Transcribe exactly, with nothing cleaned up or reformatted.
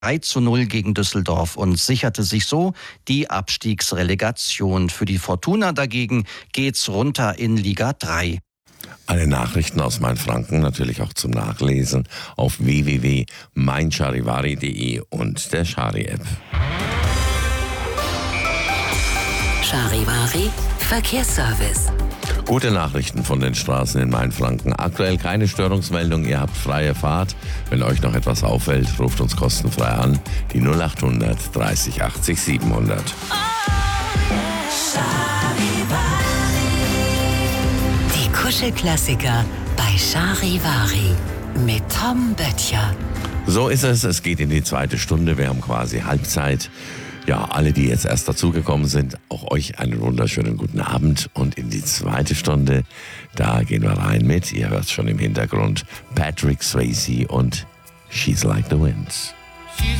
drei zu null gegen Düsseldorf und sicherte sich so die Abstiegsrelegation. Für die Fortuna dagegen geht's runter in Liga drei. Alle Nachrichten aus Mainfranken natürlich auch zum Nachlesen auf w w w punkt mein charivari punkt de und der Chari-App. Charivari Verkehrsservice. Gute Nachrichten von den Straßen in Mainfranken. Aktuell keine Störungsmeldung, ihr habt freie Fahrt. Wenn euch noch etwas auffällt, ruft uns kostenfrei an. Die null achthundert dreißig achtzig siebenhundert. Die Kuschelklassiker bei Charivari mit Tom Böttcher. So ist es, es geht in die zweite Stunde, wir haben quasi Halbzeit. Ja, alle, die jetzt erst dazugekommen sind, auch euch einen wunderschönen guten Abend. Und in die zweite Stunde, da gehen wir rein mit, ihr hört es schon im Hintergrund, Patrick Swayze und She's Like the Wind.